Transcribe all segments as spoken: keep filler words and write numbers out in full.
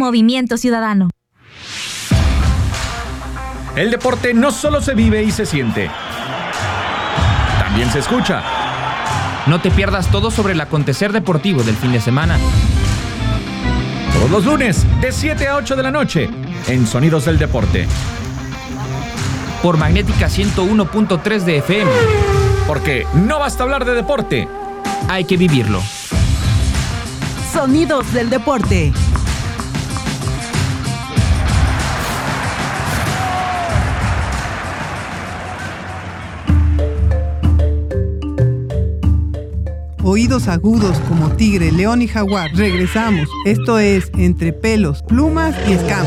Movimiento Ciudadano. El deporte no solo se vive y se siente, también se escucha. No te pierdas todo sobre el acontecer deportivo del fin de semana. Todos los lunes, de siete a ocho de la noche, en Sonidos del Deporte. Por Magnética ciento uno punto tres de F M. Porque no basta hablar de deporte, hay que vivirlo. Sonidos del Deporte. Oídos agudos como tigre, león y jaguar. Regresamos. Esto es Entre Pelos, Plumas y Escamas.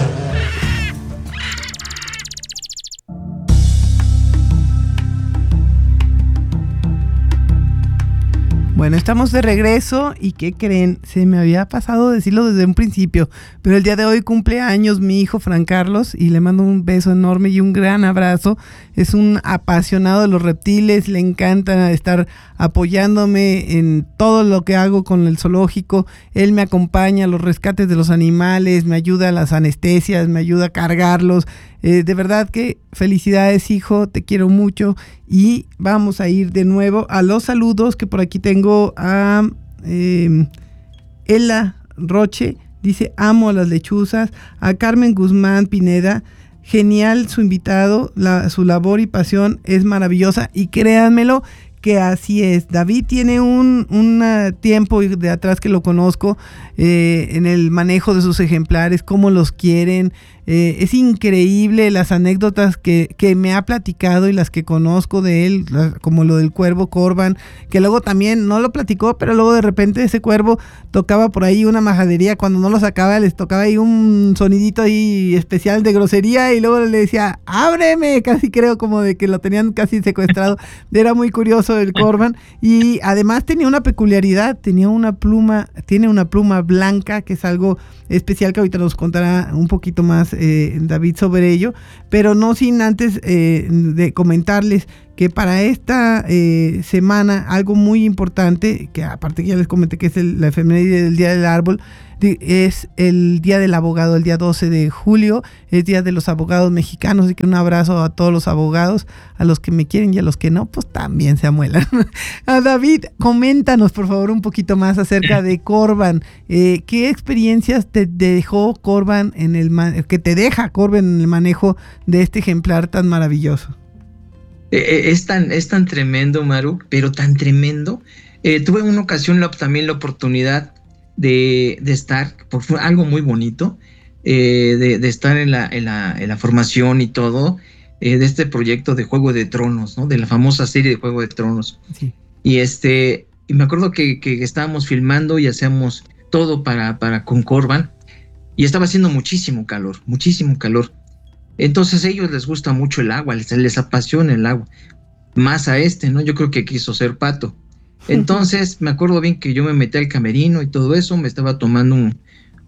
Bueno, estamos de regreso y ¿qué creen? Se me había pasado decirlo desde un principio, pero el día de hoy cumple años mi hijo Fran Carlos y le mando un beso enorme y un gran abrazo. Es un apasionado de los reptiles, le encanta estar apoyándome en todo lo que hago con el zoológico. Él me acompaña a los rescates de los animales, me ayuda a las anestesias, me ayuda a cargarlos. Eh, de verdad que felicidades, hijo, te quiero mucho. Y vamos a ir de nuevo a los saludos, que por aquí tengo a eh, Ela Roche, dice amo a las lechuzas. A Carmen Guzmán Pineda, genial su invitado, la, su labor y pasión es maravillosa y créanmelo que así es. David tiene un, un tiempo de atrás que lo conozco eh, en el manejo de sus ejemplares, cómo los quieren. Eh, es increíble las anécdotas que, que me ha platicado y las que conozco de él, como lo del cuervo Corban, que luego también no lo platicó, pero luego de repente ese cuervo tocaba por ahí una majadería, cuando no lo sacaba les tocaba ahí un sonidito ahí especial de grosería y luego le decía, ábreme, casi creo como de que lo tenían casi secuestrado. Era muy curioso el Corban y además tenía una peculiaridad, tenía una pluma, tiene una pluma blanca que es algo especial que ahorita nos contará un poquito más eh, David sobre ello, pero no sin antes eh, de comentarles que para esta eh, semana algo muy importante, que aparte que ya les comenté que es el, la efeméride del Día del Árbol, de, es el Día del Abogado, el día doce de julio, es Día de los Abogados Mexicanos, así que un abrazo a todos los abogados, a los que me quieren y a los que no, pues también se amuelan. A David, coméntanos por favor un poquito más acerca de Corban, eh, ¿qué experiencias te dejó Corban en el man- que te deja Corban en el manejo de este ejemplar tan maravilloso? Eh, es, tan, es tan tremendo, Maru, pero tan tremendo. Eh, tuve en una ocasión la, también la oportunidad de, de estar, por fue algo muy bonito, eh, de, de estar en la, en, la, en la formación y todo, eh, de este proyecto de Juego de Tronos, ¿no? De la famosa serie de Juego de Tronos. Sí. Y este, y me acuerdo que, que estábamos filmando y hacíamos todo para, para con Corban, y estaba haciendo muchísimo calor, muchísimo calor. Entonces a ellos les gusta mucho el agua, les, les apasiona el agua, más a este, ¿no? Yo creo que quiso ser pato. Entonces me acuerdo bien que yo me metí al camerino y todo eso, me estaba tomando un,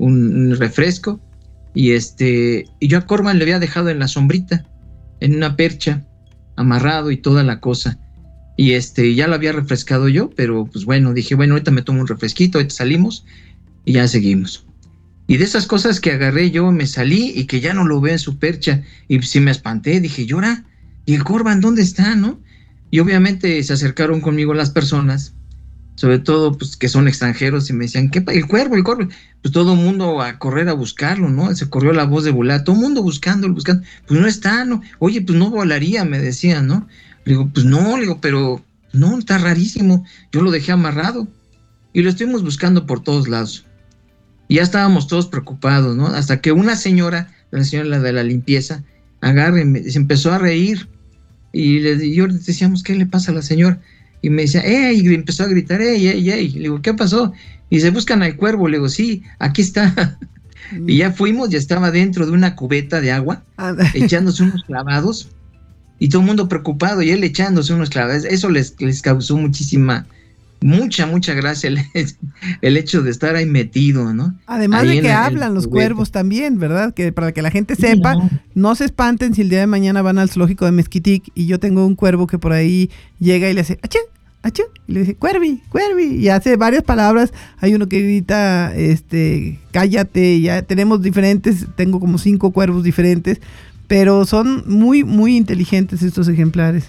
un refresco y este y yo a Corban le había dejado en la sombrita, en una percha, amarrado y toda la cosa. Y este ya lo había refrescado yo, pero pues bueno, dije, bueno, ahorita me tomo un refresquito, ahorita salimos y ya seguimos. Y de esas cosas que agarré yo, me salí y que ya no lo veo en su percha. Y sí me espanté, dije, llora, ¿y el Corban dónde está, no? Y obviamente se acercaron conmigo las personas, sobre todo pues que son extranjeros, y me decían, ¿qué? El cuervo, el cuervo. Pues todo el mundo a correr a buscarlo, ¿no? Se corrió la voz de volar, todo el mundo buscándolo, buscando. Pues no está, ¿no? Oye, pues no volaría, me decían, ¿no? Le digo, pues no, le digo, pero no, está rarísimo. Yo lo dejé amarrado y lo estuvimos buscando por todos lados. Y ya estábamos todos preocupados, ¿no? Hasta que una señora, la señora de la limpieza, agarre, se empezó a reír. Y le, yo le decíamos, ¿qué le pasa a la señora? Y me decía, ¡ey! Y empezó a gritar, ¡ey, ey, ey! Le digo, ¿qué pasó? Y se buscan al cuervo. Le digo, sí, aquí está. Y ya fuimos, ya estaba dentro de una cubeta de agua, echándose unos clavados. Y todo el mundo preocupado, y él echándose unos clavados. Eso les, les causó muchísima... Mucha, mucha gracia el, el hecho de estar ahí metido, ¿no? Además ahí de que la, hablan los cuervos también, ¿verdad? Que para que la gente sepa, no. no se espanten si el día de mañana van al zoológico de Mezquitic y yo tengo un cuervo que por ahí llega y le hace, ¡achén! achú, y le dice, cuervi, cuervi, y hace varias palabras. Hay uno que grita, este, cállate, ya tenemos diferentes, tengo como cinco cuervos diferentes, pero son muy, muy inteligentes estos ejemplares.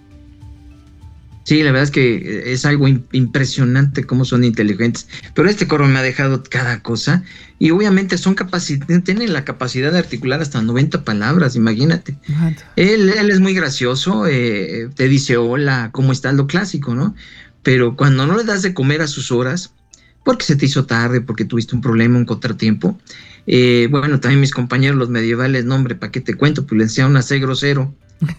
Sí, la verdad es que es algo impresionante cómo son inteligentes. Pero este cuervo me ha dejado cada cosa. Y obviamente son capaci- tienen la capacidad de articular hasta noventa palabras, imagínate. Él, él es muy gracioso, eh, te dice hola, ¿cómo estás? Lo clásico, ¿no? Pero cuando no le das de comer a sus horas, porque se te hizo tarde, porque tuviste un problema, un contratiempo. Eh, bueno, también mis compañeros, los medievales, no hombre, ¿para qué te cuento? Pues le enseñaron a ser grosero.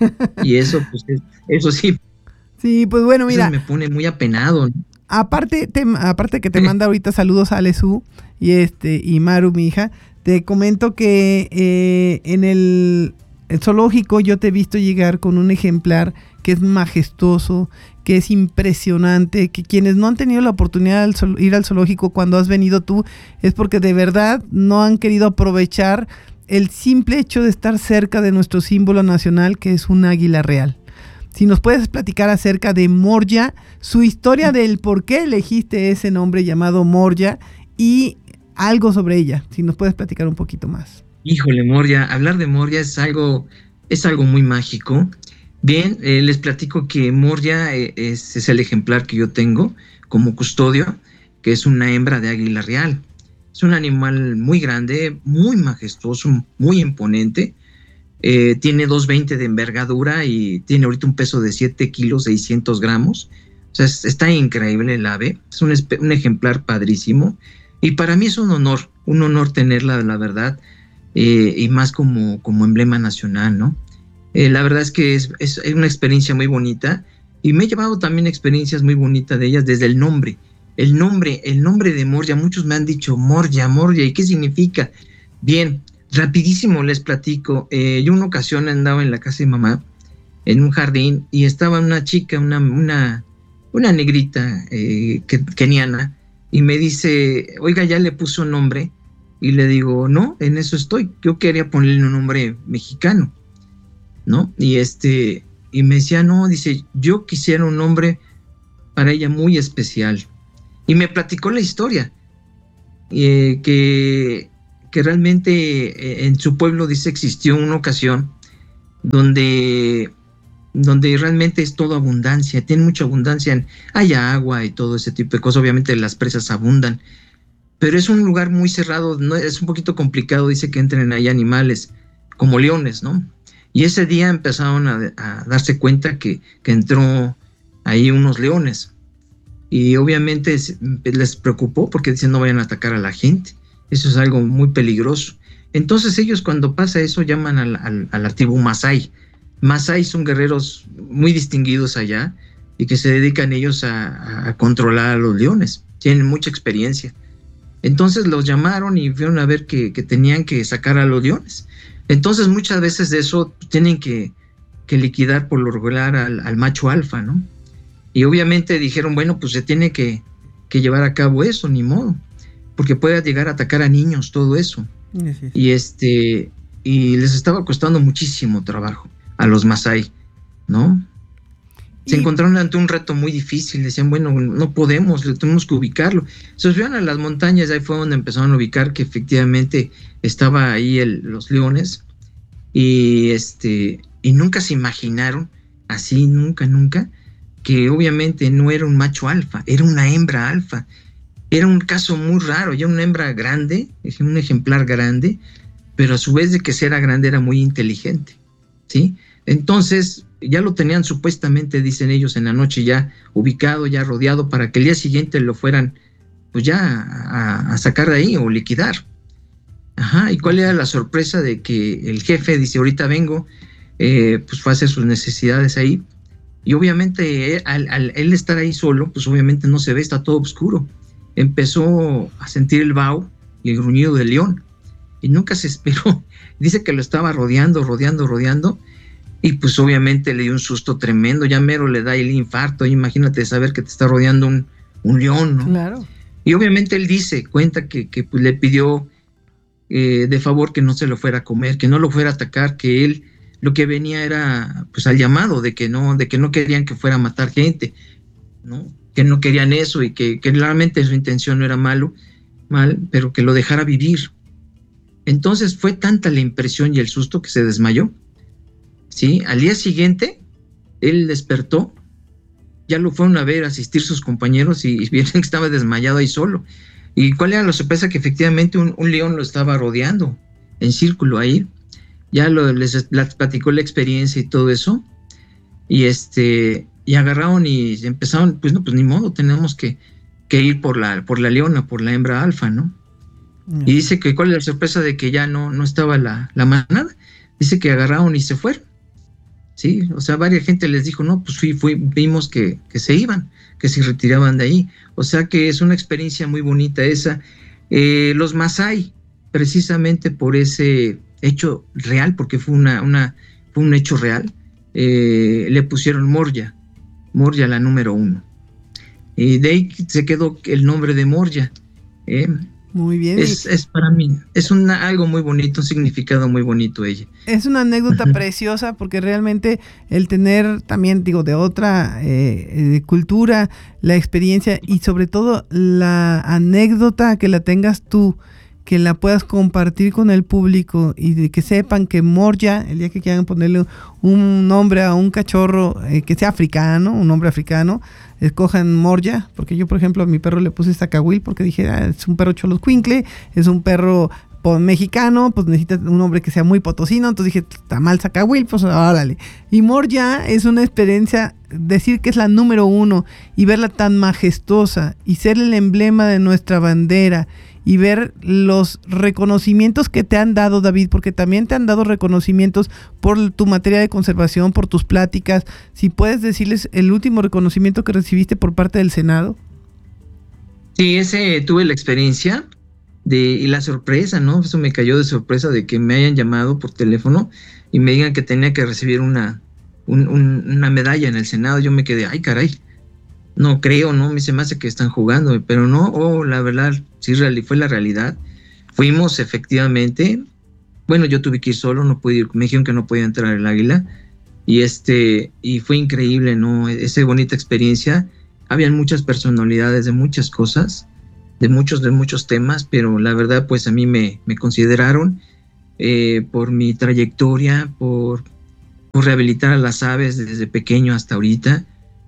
Y eso, pues, eso sí. Sí, pues bueno, mira. Eso me pone muy apenado, ¿no? Aparte, te, aparte que te manda ahorita saludos a Alesú y este y Maru, mi hija, te comento que eh, en el, el zoológico yo te he visto llegar con un ejemplar que es majestuoso, que es impresionante, que quienes no han tenido la oportunidad de ir al zoológico cuando has venido tú, es porque de verdad no han querido aprovechar el simple hecho de estar cerca de nuestro símbolo nacional, que es un águila real. Si nos puedes platicar acerca de Morya, su historia del por qué elegiste ese nombre llamado Morya y algo sobre ella, si nos puedes platicar un poquito más. Híjole, Morya, hablar de Morya es algo, es algo muy mágico. Bien, eh, les platico que Morya eh, es, es el ejemplar que yo tengo como custodio, que es una hembra de águila real. Es un animal muy grande, muy majestuoso, muy imponente. Eh, tiene dos veinte de envergadura y tiene ahorita un peso de siete kilos seiscientos gramos. O sea, es, está increíble el ave. Es un, un ejemplar padrísimo. Y para mí es un honor, un honor tenerla, la verdad, eh, y más como, como emblema nacional, ¿no? Eh, la verdad es que es, es una experiencia muy bonita y me he llevado también experiencias muy bonitas de ellas desde el nombre. El nombre, el nombre de Morya, muchos me han dicho Morya, Morya, ¿y qué significa? Bien, rapidísimo les platico. Eh, yo una ocasión andaba en la casa de mamá, en un jardín, y estaba una chica, una, una, una negrita eh, keniana, y me dice, oiga, ¿ya le puso nombre? Y le digo, no, en eso estoy. Yo quería ponerle un nombre mexicano, ¿no? Y este, y me decía, no, dice, yo quisiera un nombre para ella muy especial. Y me platicó la historia, eh, que, que realmente eh, en su pueblo, dice, existió una ocasión donde, donde realmente es todo abundancia, tiene mucha abundancia, en, hay agua y todo ese tipo de cosas, obviamente las presas abundan, pero es un lugar muy cerrado, no, es un poquito complicado, dice, que entren ahí animales como leones, ¿no? Y ese día empezaron a, a darse cuenta que, que entró ahí unos leones. Y obviamente les preocupó porque dicen no vayan a atacar a la gente. Eso es algo muy peligroso. Entonces ellos cuando pasa eso llaman al, al, a la tribu Masái. Masái son guerreros muy distinguidos allá y que se dedican ellos a, a controlar a los leones. Tienen mucha experiencia. Entonces los llamaron y vieron a ver que, que tenían que sacar a los leones. Entonces muchas veces de eso tienen que, que liquidar por lo regular al, al macho alfa, ¿no? Y obviamente dijeron, bueno, pues se tiene que, que llevar a cabo eso, ni modo, porque puede llegar a atacar a niños, todo eso. Sí, sí. Y este, y les estaba costando muchísimo trabajo a los Masái, ¿no? Se y... encontraron ante un reto muy difícil, decían, bueno, no podemos, tenemos que ubicarlo. Se subieron a las montañas, ahí fue donde empezaron a ubicar que efectivamente estaba ahí el, los leones, y este, y nunca se imaginaron, así, nunca, nunca, que obviamente no era un macho alfa, era una hembra alfa. Era un caso muy raro, ya una hembra grande, un ejemplar grande, pero a su vez de que era grande era muy inteligente, ¿sí? Entonces ya lo tenían supuestamente, dicen ellos, en la noche ya ubicado, ya rodeado, para que el día siguiente lo fueran pues ya a, a sacar de ahí o liquidar. Ajá, ¿y cuál era la sorpresa? De que el jefe dice, ahorita vengo, eh, pues fue a hacer sus necesidades ahí. Y obviamente él, al, al él estar ahí solo, pues obviamente no se ve, está todo oscuro. Empezó a sentir el vaho y el gruñido del león. Y nunca se esperó. Dice que lo estaba rodeando, rodeando, rodeando. Y pues obviamente le dio un susto tremendo. Ya mero le da el infarto. Imagínate saber que te está rodeando un, un león, ¿no? Claro. Y obviamente él dice, cuenta que, que pues le pidió eh, de favor que no se lo fuera a comer, que no lo fuera a atacar, que él... lo que venía era pues al llamado de que no, de que no querían que fuera a matar gente. ¿no? Que no querían eso y que, que realmente su intención no era malo, mal, pero que lo dejara vivir. Entonces fue tanta la impresión y el susto que se desmayó, ¿sí? Al día siguiente, él despertó, ya lo fueron a ver, a asistir sus compañeros y, y vieron que estaba desmayado ahí solo. ¿Y cuál era la sorpresa? Que efectivamente un, un león lo estaba rodeando en círculo ahí. Ya lo, les platicó la experiencia y todo eso. Y este y agarraron y empezaron, pues no, pues ni modo, tenemos que, que ir por la, por la leona, por la hembra alfa, ¿no? Uh-huh. Y dice que cuál es la sorpresa de que ya no, no estaba la, la manada. Dice que agarraron y se fueron. Sí, o sea, varias gente les dijo, no, pues fui, fui, vimos que, que se iban, que se retiraban de ahí. O sea que es una experiencia muy bonita esa. Eh, los Masái, precisamente por ese hecho real, porque fue, una, una, fue un hecho real, eh, le pusieron Morya, Morya la número uno. Y de ahí se quedó el nombre de Morya. Eh, Muy bien. Es, es para mí, es una, algo muy bonito, un significado muy bonito ella. Es una anécdota uh-huh. preciosa porque realmente el tener también, digo, de otra eh, de cultura, la experiencia y sobre todo la anécdota que la tengas tú, que la puedas compartir con el público y de que sepan que Morya, el día que quieran ponerle un nombre a un cachorro eh, que sea africano, un nombre africano, escojan Morya, porque yo por ejemplo a mi perro le puse Zacahuil porque dije, ah, es un perro choloscuincle, es un perro pues, mexicano, pues necesita un nombre que sea muy potosino, entonces dije, Tamal Zacahuil, pues órale. Y Morya es una experiencia, decir que es la número uno y verla tan majestuosa y ser el emblema de nuestra bandera y ver los reconocimientos que te han dado, David, porque también te han dado reconocimientos por tu materia de conservación, por tus pláticas. Si puedes decirles el último reconocimiento que recibiste por parte del Senado. Sí, ese tuve la experiencia de, y la sorpresa, ¿no? Eso me cayó de sorpresa de que me hayan llamado por teléfono y me digan que tenía que recibir una, un, un, una medalla en el Senado. Yo me quedé, ay, caray. No creo, no, me se me hace que están jugando, pero no, oh, la verdad, sí fue la realidad. Fuimos efectivamente, bueno, yo tuve que ir solo, no pude ir, me dijeron que no podía entrar el águila, y este, y fue increíble, ¿no? Esa bonita experiencia. Habían muchas personalidades de muchas cosas, de muchos, de muchos temas, pero la verdad, pues a mí me, me consideraron eh, por mi trayectoria, por, por rehabilitar a las aves desde pequeño hasta ahorita,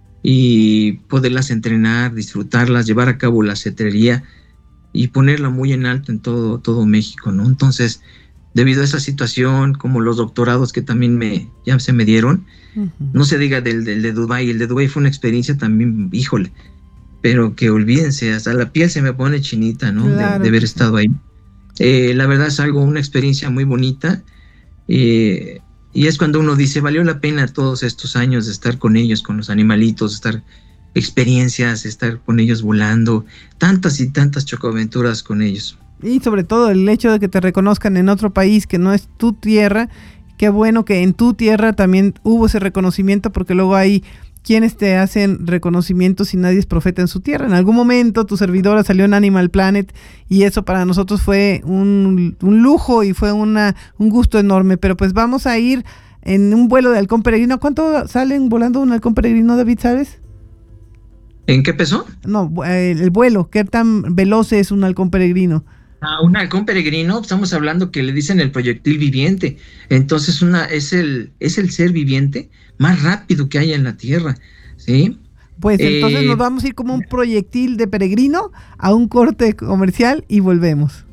y poderlas entrenar, disfrutarlas, llevar a cabo la cetrería y ponerla muy en alto en todo, todo México, ¿no? Entonces, debido a esa situación, como los doctorados que también me, ya se me dieron, uh-huh. no se diga del, del de Dubái, el de Dubái fue una experiencia también, híjole, pero que olvídense, hasta la piel se me pone chinita, ¿no? Claro. De, de haber estado ahí. Eh, la verdad es algo, una experiencia muy bonita, eh, y es cuando uno dice, valió la pena todos estos años de estar con ellos, con los animalitos, estar experiencias, estar con ellos volando, tantas y tantas chocoaventuras con ellos. Y sobre todo el hecho de que te reconozcan en otro país que no es tu tierra, qué bueno que en tu tierra también hubo ese reconocimiento, porque luego hay quienes te hacen reconocimientos y nadie es profeta en su tierra. En algún momento tu servidora salió en Animal Planet y eso para nosotros fue un, un lujo y fue una, un gusto enorme, pero pues vamos a ir en un vuelo de halcón peregrino. ¿Cuánto salen volando un halcón peregrino, David, sabes? ¿En qué peso? No, el, el vuelo, ¿qué tan veloz es un halcón peregrino? Ah, un halcón peregrino, estamos hablando que le dicen el proyectil viviente, entonces una es el es el ser viviente más rápido que hay en la Tierra, ¿sí? Pues entonces eh, nos vamos a ir como un proyectil de peregrino a un corte comercial y volvemos.